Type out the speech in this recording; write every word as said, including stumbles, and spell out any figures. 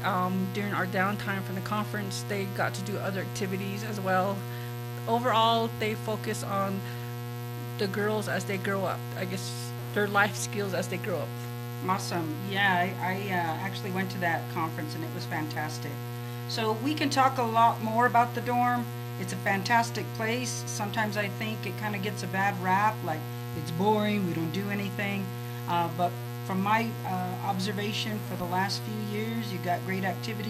Um, during our downtime from the conference, they got to do other activities as well. Overall, they focus on the girls as they grow up. I guess their life skills as they grow up. Awesome. Yeah, I, I uh, actually went to that conference and it was fantastic. So we can talk a lot more about the dorm. It's a fantastic place. Sometimes I think it kind of gets a bad rap, like it's boring, we don't do anything. Uh, but from my uh, observation for the last few years, you got great activities.